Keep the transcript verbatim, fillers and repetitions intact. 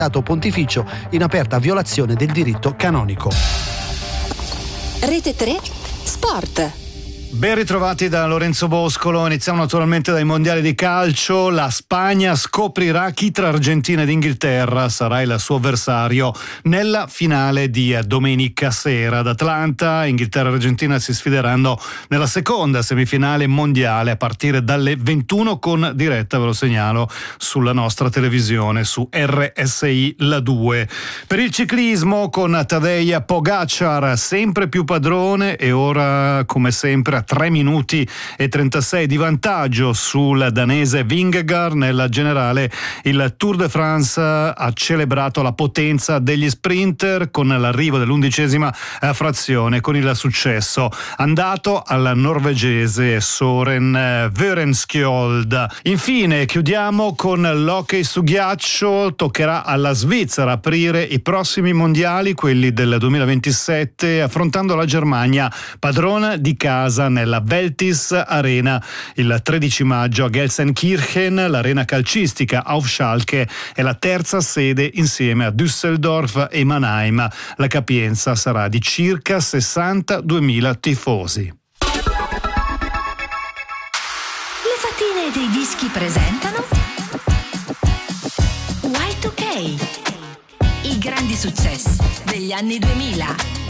pontificio in aperta violazione del diritto canonico. Rete tre Sport. Ben ritrovati da Lorenzo Boscolo. Iniziamo naturalmente dai mondiali di calcio. La Spagna scoprirà chi tra Argentina ed Inghilterra sarà il suo avversario nella finale di domenica sera ad Atlanta. Inghilterra e Argentina si sfideranno nella seconda semifinale mondiale a partire dalle ventuno con diretta, ve lo segnalo, sulla nostra televisione su R S I La due. Per il ciclismo con Tadej Pogačar sempre più padrone e ora come sempre tre minuti e trentasei di vantaggio sul danese Vingegaard. Nella generale il Tour de France ha celebrato la potenza degli sprinter con l'arrivo dell'undicesima frazione, con il successo andato al norvegese Soren Wørenskjold. Infine chiudiamo con l'hockey su ghiaccio. Toccherà alla Svizzera aprire i prossimi mondiali, quelli del duemilaventisette, affrontando la Germania padrona di casa nella Veltis Arena il tredici maggio a Gelsenkirchen. L'arena calcistica Auf Schalke è la terza sede insieme a Düsseldorf e Mannheim. La capienza sarà di circa sessantaduemila tifosi. Le fatine dei dischi presentano Y due K, i grandi successi degli anni duemila.